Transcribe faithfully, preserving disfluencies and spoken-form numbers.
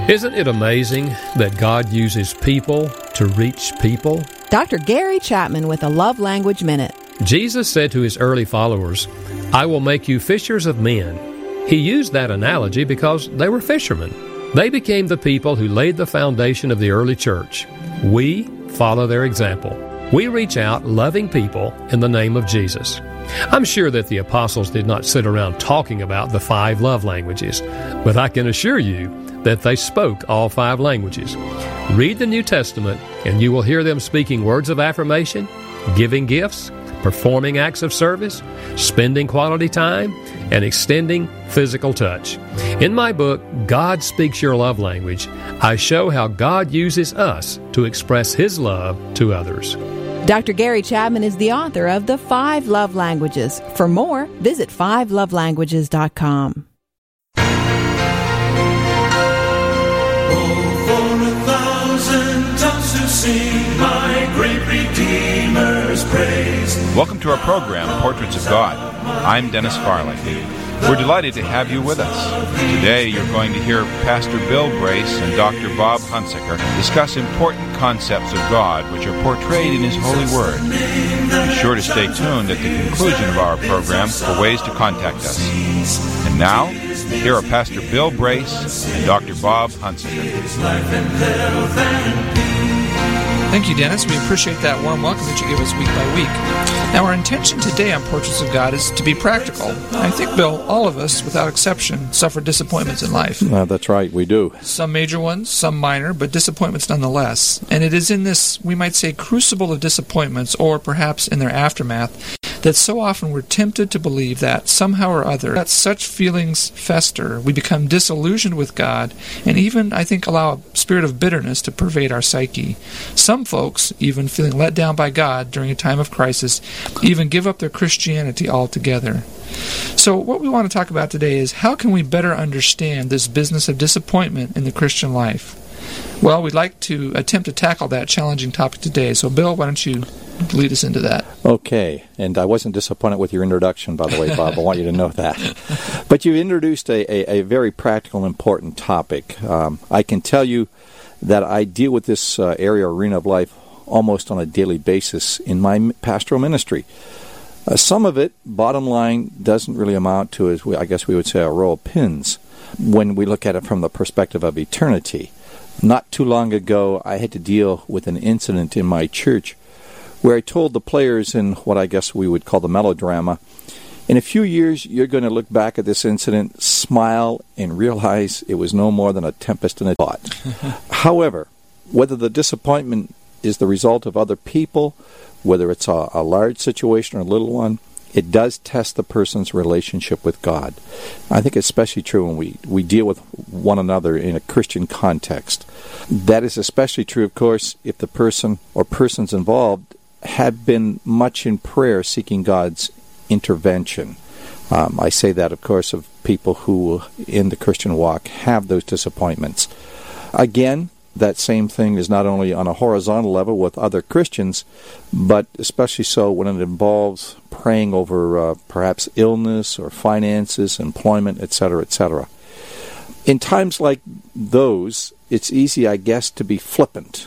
Isn't it amazing that God uses people to reach people? Doctor Gary Chapman with a Love Language Minute. Jesus said to his early followers, "I will make you fishers of men." He used that analogy because they were fishermen. They became the people who laid the foundation of the early church. We follow their example. We reach out loving people in the name of Jesus. I'm sure that the apostles did not sit around talking about the five love languages, but I can assure you that they spoke all five languages. Read the New Testament and you will hear them speaking words of affirmation, giving gifts, performing acts of service, spending quality time, and extending physical touch. In my book, God Speaks Your Love Language, I show how God uses us to express His love to others. Doctor Gary Chapman is the author of The Five Love Languages. For more, visit five love languages dot com. To sing my great Redeemer's praise. Welcome to our program, Portraits of God. I'm Dennis Farley. We're delighted to have you with us. Today you're going to hear Pastor Bill Brace and Doctor Bob Hunsaker discuss important concepts of God which are portrayed in His holy Word. Be sure to stay tuned at the conclusion of our program for ways to contact us. And now, here are Pastor Bill Brace and Doctor Bob Hunsaker. Thank you, Dennis. We appreciate that warm welcome that you give us week by week. Now, our intention today on Portraits of God is to be practical. I think, Bill, all of us, without exception, suffer disappointments in life. Uh, that's right, we do. Some major ones, some minor, but disappointments nonetheless. And it is in this, we might say, crucible of disappointments, or perhaps in their aftermath, that so often we're tempted to believe that somehow or other, that such feelings fester, we become disillusioned with God, and even, I think, allow a spirit of bitterness to pervade our psyche. Some folks, even feeling let down by God during a time of crisis, even give up their Christianity altogether. So what we want to talk about today is how can we better understand this business of disappointment in the Christian life? Well, we'd like to attempt to tackle that challenging topic today. So, Bill, why don't you lead us into that? Okay, and I wasn't disappointed with your introduction, by the way, Bob. I want you to know that. But you introduced a, a, a very practical, important topic. Um, I can tell you that I deal with this uh, area, arena of life, almost on a daily basis in my pastoral ministry. Uh, some of it, bottom line, doesn't really amount to, as we, I guess we would say, a row of pins when we look at it from the perspective of eternity. Not too long ago, I had to deal with an incident in my church where I told the players in what I guess we would call the melodrama, in a few years, you're going to look back at this incident, smile, and realize it was no more than a tempest in a thought. However, whether the disappointment is the result of other people, whether it's a, a large situation or a little one, it does test the person's relationship with God. I think it's especially true when we, we deal with one another in a Christian context. That is especially true, of course, if the person or persons involved have been much in prayer seeking God's intervention. Um, I say that, of course, of people who in the Christian walk have those disappointments. Again, that same thing is not only on a horizontal level with other Christians, but especially so when it involves praying over uh, perhaps illness or finances, employment, et cetera, et cetera. In times like those, it's easy, I guess, to be flippant